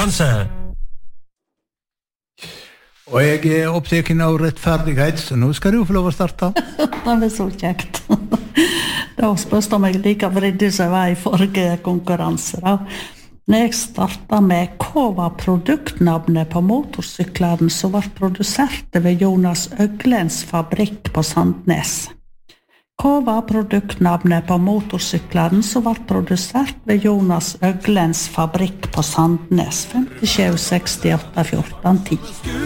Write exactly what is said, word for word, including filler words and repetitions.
konkurranse. Og jeg er opptaken av rettferdighet, så nå skal du få lov å starte. Det er så kjekt. Da spørste jeg meg like vridig som jeg var i forrige konkurranse. Da. Når jeg startet med hva var produktnavnet på motorsyklene som var produsert ved Jonas Øglens fabrikk på Sandnes? Hva var produktnavnet på motorsyklene som var produsert ved Jonas Øglens fabrikk på Sandnes? fem sju seks åtte fjorten ti